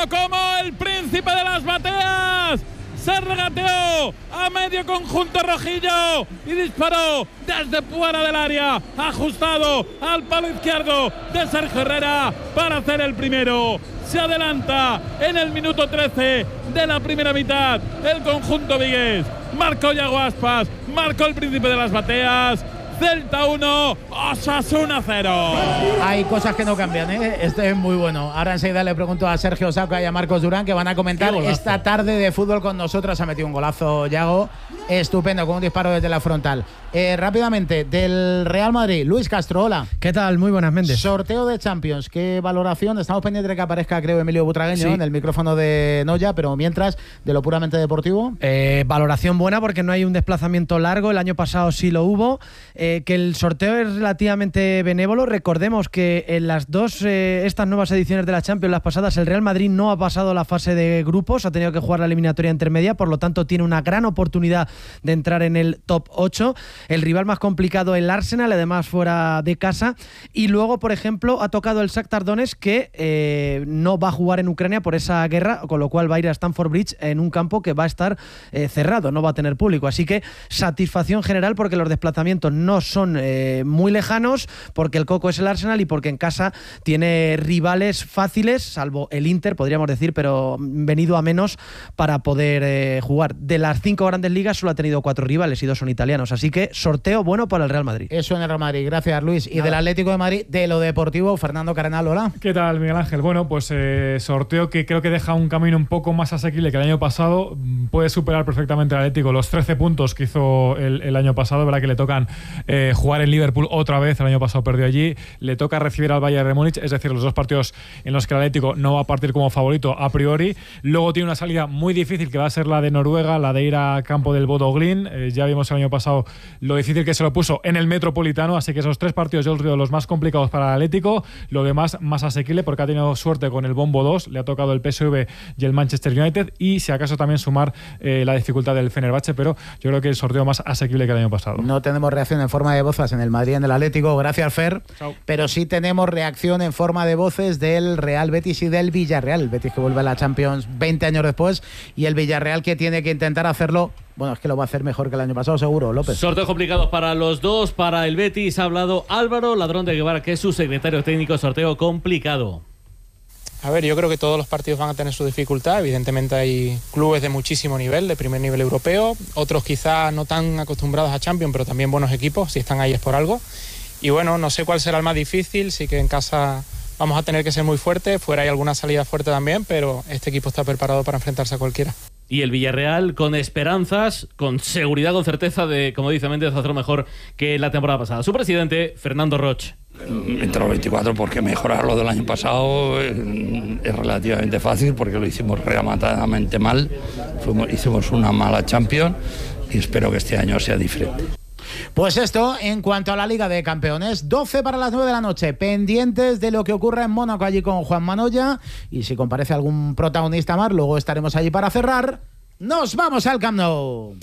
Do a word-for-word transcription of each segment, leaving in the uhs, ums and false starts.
Pero como el príncipe de las bateas se regateó a medio conjunto rojillo y disparó desde fuera del área, ajustado al palo izquierdo de Sergio Herrera para hacer el primero. Se adelanta en el minuto trece de la primera mitad el conjunto vigués. Marcó Yago Aspas, marcó el príncipe de las bateas. Celta uno, Osasuna cero. Hay cosas que no cambian, ¿eh? Este es muy bueno. Ahora enseguida le pregunto a Sergio Osauka y a Marcos Durán, que van a comentar esta tarde de fútbol con nosotros. Ha metido un golazo Yago, estupendo, con un disparo desde la frontal. Eh, rápidamente, del Real Madrid, Luis Castro, hola. ¿Qué tal? Muy buenas, Méndez. Sorteo de Champions, ¿qué valoración? Estamos pendientes de que aparezca, creo, Emilio Butragueño, sí, en el micrófono de Noya, pero mientras, de lo puramente deportivo. Eh, valoración buena porque no hay un desplazamiento largo, el año pasado sí lo hubo. Eh, que el sorteo es relativamente benévolo. Recordemos que en las dos, eh, estas nuevas ediciones de la Champions, las pasadas, el Real Madrid no ha pasado la fase de grupos, ha tenido que jugar la eliminatoria intermedia, por lo tanto tiene una gran oportunidad de entrar en el top ocho. El rival más complicado, el Arsenal, además fuera de casa. Y luego, por ejemplo, ha tocado el Shakhtar Donetsk, que eh, no va a jugar en Ucrania por esa guerra, con lo cual va a ir a Stamford Bridge en un campo que va a estar eh, cerrado, no va a tener público. Así que satisfacción general porque los desplazamientos no son eh, muy lejanos, porque el coco es el Arsenal y porque en casa tiene rivales fáciles, salvo el Inter, podríamos decir, pero venido a menos para poder eh, jugar. De las cinco grandes ligas solo ha tenido cuatro rivales y dos son italianos, así que sorteo bueno para el Real Madrid. Eso en el Real Madrid, gracias Luis. Y Nada. Del Atlético de Madrid, de lo deportivo, Fernando Cardenal, hola. ¿Qué tal, Miguel Ángel? Bueno, pues eh, sorteo que creo que deja un camino un poco más asequible que el año pasado. Puede superar perfectamente el Atlético los trece puntos que hizo el, el año pasado, verdad que le tocan eh, jugar en Liverpool otra vez, el año pasado perdió allí, le toca recibir al Bayern de Múnich, es decir, los dos partidos en los que el Atlético no va a partir como favorito a priori. Luego tiene una salida muy difícil que va a ser la de Noruega, la de ir a campo del Bodo Glimt. Eh, ya vimos el año pasado lo difícil que se lo puso en el Metropolitano, así que esos tres partidos yo los veo los más complicados para el Atlético, lo demás más asequible porque ha tenido suerte con el Bombo dos, le ha tocado el P S V y el Manchester United, y si acaso también sumar eh, la dificultad del Fenerbahce, pero yo creo que el sorteo más asequible que el año pasado. No tenemos reacción en forma de voces en el Madrid, en el Atlético, gracias Fer. Chao. Pero sí tenemos reacción en forma de voces del Real Betis y del Villarreal. El Betis que vuelve a la Champions veinte años después y el Villarreal que tiene que intentar hacerlo. Bueno, es que lo va a hacer mejor que el año pasado, seguro, López. Sorteos complicados para los dos. Para el Betis ha hablado Álvaro Ladrón de Guevara, que es su secretario técnico. Sorteo complicado. A ver, yo creo que todos los partidos van a tener su dificultad. Evidentemente hay clubes de muchísimo nivel, de primer nivel europeo. Otros quizás no tan acostumbrados a Champions, pero también buenos equipos. Si están ahí es por algo. Y bueno, no sé cuál será el más difícil. Sí que en casa vamos a tener que ser muy fuertes. Fuera hay alguna salida fuerte también, pero este equipo está preparado para enfrentarse a cualquiera. Y el Villarreal con esperanzas, con seguridad, con certeza de, como dice Méndez, hacerlo mejor que la temporada pasada. Su presidente, Fernando Roch. Entre los veinticuatro, porque mejorar lo del año pasado es, es relativamente fácil, porque lo hicimos rematadamente mal. Fuimos, hicimos una mala Champions y espero que este año sea diferente. Pues esto en cuanto a la Liga de Campeones. doce para las nueve de la noche, pendientes de lo que ocurra en Mónaco allí con Juan Manoya, y si comparece algún protagonista más, luego estaremos allí para cerrar. Nos vamos al Camp Nou.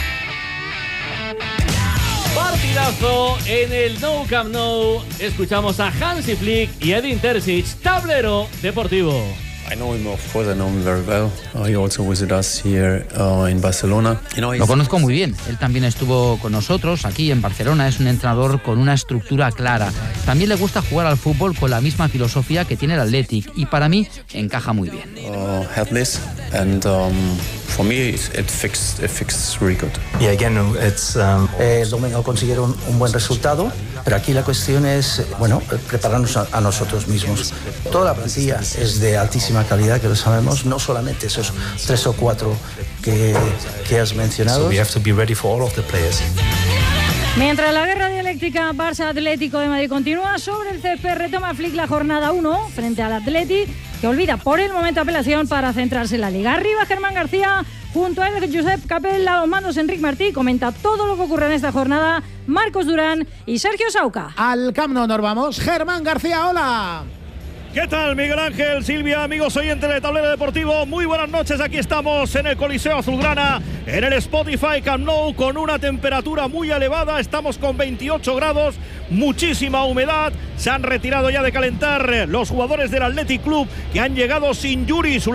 Partidazo en el Nou Camp Nou. Escuchamos a Hansi Flick y Edin Terzic, tablero deportivo. I know him, of course, I know him very well. Uh, he also visited us here uh, in Barcelona. You know, Lo conozco muy bien. Él también estuvo con nosotros aquí en Barcelona. Es un entrenador con una estructura clara. También le gusta jugar al fútbol con la misma filosofía que tiene el Athletic, y para mí encaja muy bien. Uh, helpless and um, for me it fixed it fixed really good. Y again, it's um, eh, el domingo consiguieron un buen resultado, pero aquí la cuestión es, bueno, prepararnos a, a nosotros mismos. Toda la plantilla es de altísima calidad, que lo sabemos, no solamente esos tres o cuatro que, que has mencionado. So we have to be ready for all of the players. Mientras la guerra dialéctica Barça-Atlético de Madrid continúa, sobre el césped retoma Flick la jornada uno frente al Athletic, que olvida por el momento apelación para centrarse en la Liga. Arriba Germán García, junto a él Josep Capel, a los mandos Enric Martí. Comenta todo lo que ocurre en esta jornada Marcos Durán y Sergio Osauka. Al Camp Nou nos vamos. Germán García, hola. ¿Qué tal, Miguel Ángel, Silvia, amigos oyentes de Tablero Deportivo? Muy buenas noches, aquí estamos en el Coliseo Azulgrana, en el Spotify Camp Nou, con una temperatura muy elevada. Estamos con veintiocho grados, muchísima humedad. Se han retirado ya de calentar los jugadores del Athletic Club, que han llegado sin Yuri.